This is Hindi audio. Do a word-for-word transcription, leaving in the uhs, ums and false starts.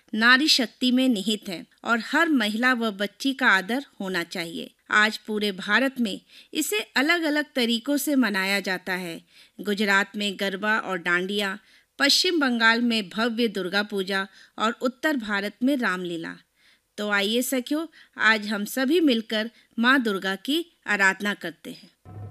नारी शक्ति में निहित है और हर महिला व बच्ची का आदर होना चाहिए। आज पूरे भारत में इसे अलग अलग तरीकों से मनाया जाता है। गुजरात में गरबा और डांडिया, पश्चिम बंगाल में भव्य दुर्गा पूजा और उत्तर भारत में रामलीला। तो आइए सखियों, आज हम सभी मिलकर माँ दुर्गा की आराधना करते हैं।